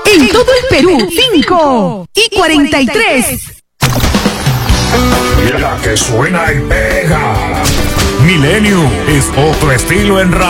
En todo el Perú, 5:43. La que suena y pega. Milenio es otro estilo en radio.